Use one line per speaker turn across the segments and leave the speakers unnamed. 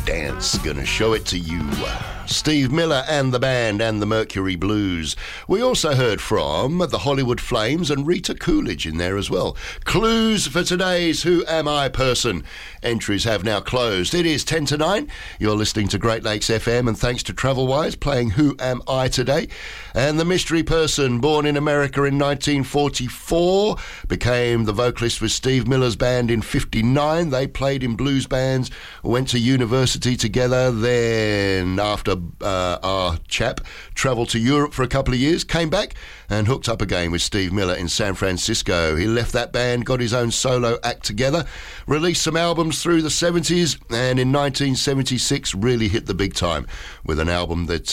Dance, gonna show it to you. Steve Miller and the band and the Mercury Blues. We also heard from the Hollywood Flames and Rita Coolidge in there as well. Clues for today's Who Am I person. Entries have now closed. It is 10 to 9. You're listening to Great Lakes FM, and thanks to Travelwise playing Who Am I today. And the mystery person, born in America in 1944, became the vocalist with Steve Miller's band in 59. They played in blues bands, went to university together. Then after our chap travelled to Europe for a couple of years, came back and hooked up again with Steve Miller in San Francisco. He left that band, got his own solo act together, released some albums through the 70s, and in 1976 really hit the big time with an album that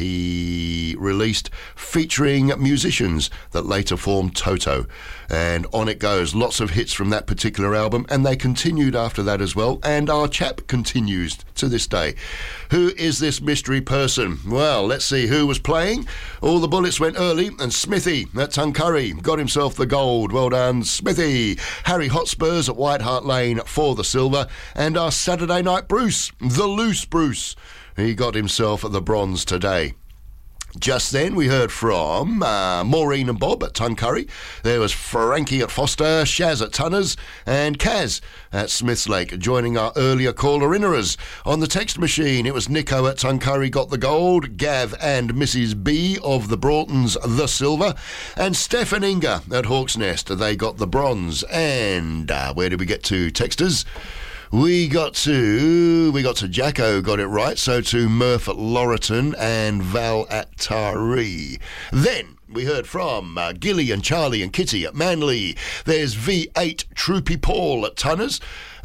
he released featuring musicians that later formed Toto. And on it goes, lots of hits from that particular album, and they continued after that as well, and our chap continues to this day. Who is this mystery person? Well, let's see who was playing. All the bullets went early, and Smithy at Tuncurry got himself the gold. Well done, Smithy. Harry Hotspurs at White Hart Lane for the silver, and our Saturday night Bruce, the Loose Bruce, he got himself the bronze today. Just then we heard from Maureen and Bob at Tuncurry. There was Frankie at Foster, Shaz at Tunners, and Kaz at Smiths Lake, joining our earlier caller-innerers. On the text machine, it was Nico at Tuncurry got the gold, Gav and Mrs. B of the Broughtons the silver, and Steph and Inga at Hawk's Nest, they got the bronze. And where did we get to, texters? We got to Jacko, got it right, so to Murph at Laurelton and Val at Taree. Then we heard from Gilly and Charlie and Kitty at Manly. There's V8 Troopy Paul at Tunners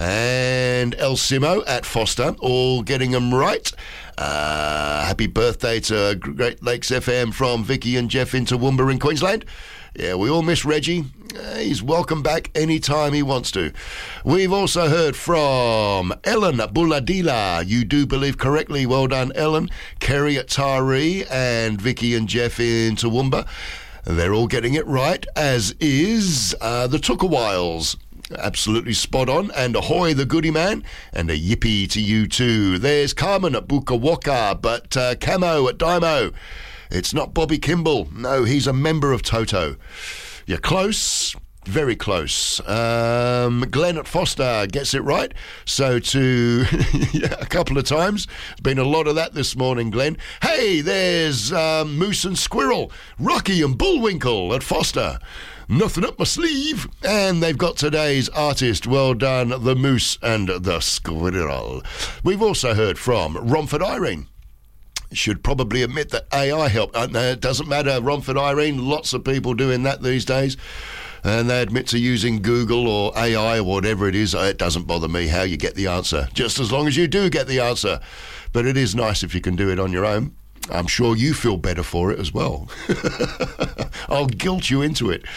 and El Simo at Foster, all getting them right. Happy birthday to Great Lakes FM from Vicky and Jeff in Toowoomba in Queensland. Yeah, we all miss Reggie. He's welcome back anytime he wants to. We've also heard from Ellen at Bulladila. You do believe correctly. Well done, Ellen. Kerry at Taree and Vicky and Jeff in Toowoomba. They're all getting it right, as is the Tookawiles. Absolutely spot on. And ahoy the goody man, and a yippee to you too. There's Carmen at Bukawaka, but Camo at Dymo. It's not Bobby Kimball. No, he's a member of Toto. You're close. Very close. Glenn at Foster gets it right. So to a couple of times. There's been a lot of that this morning, Glenn. Hey, there's Moose and Squirrel, Rocky and Bullwinkle at Foster. Nothing up my sleeve. And they've got today's artist. Well done, the Moose and the Squirrel. We've also heard from Romford Irene. Should probably admit that AI helped. It doesn't matter, Romford Irene, lots of people doing that these days, and they admit to using Google or AI or whatever it is. It doesn't bother me how you get the answer, just as long as you do get the answer. But it is nice if you can do it on your own. I'm sure you feel better for it as well. I'll guilt you into it.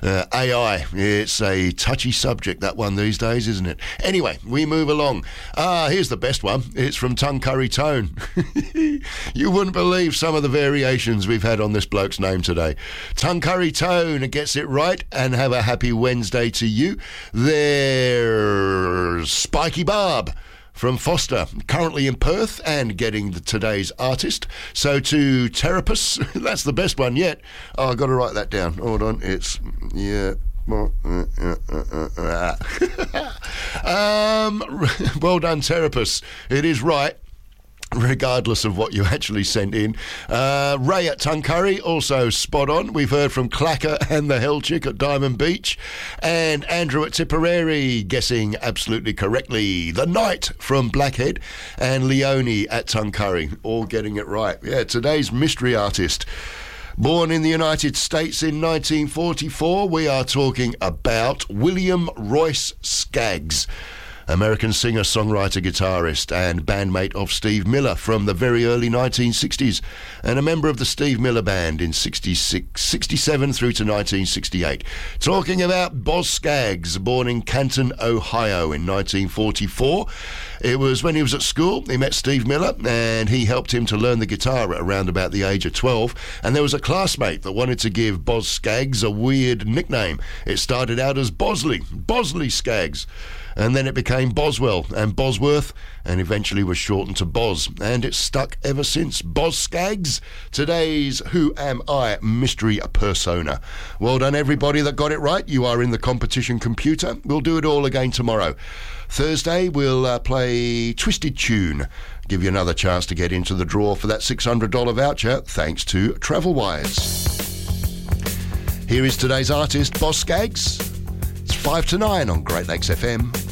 AI, it's a touchy subject, that one these days, isn't it? Anyway, we move along. Here's the best one. It's from Tuncurry Tone. You wouldn't believe some of the variations we've had on this bloke's name today. Tuncurry Tone gets it right, and have a happy Wednesday to you. There's Spiky Barb from Foster, currently in Perth and getting today's artist. So to Terapus, that's the best one yet. Oh, I've got to write that down. Hold on, it's, yeah. Well done, Terapus. It is right, regardless of what you actually sent in. Ray at Tuncurry, also spot on. We've heard from Clacker and the Hell Chick at Diamond Beach, and Andrew at Tipperary guessing absolutely correctly. The Knight from Blackhead and Leonie at Tuncurry, all getting it right. Yeah, today's mystery artist. Born in the United States in 1944, we are talking about William Royce Skaggs. American singer, songwriter, guitarist and bandmate of Steve Miller from the very early 1960s, and a member of the Steve Miller Band in 67 through to 1968. Talking about Boz Skaggs, born in Canton, Ohio in 1944. It was when he was at school, he met Steve Miller and he helped him to learn the guitar at around about the age of 12, and there was a classmate that wanted to give Boz Skaggs a weird nickname. It started out as Bosley Skaggs. and then it became Boswell and Bosworth, and eventually was shortened to Boz, and it's stuck ever since. Boz Scaggs, today's Who Am I mystery persona. Well done, everybody that got it right. You are in the competition computer. We'll do it all again tomorrow. Thursday, we'll play Twisted Tune. Give you another chance to get into the draw for that $600 voucher, thanks to Travelwise. Here is today's artist, Boz Scaggs. It's 5 to 9 on Great Lakes FM.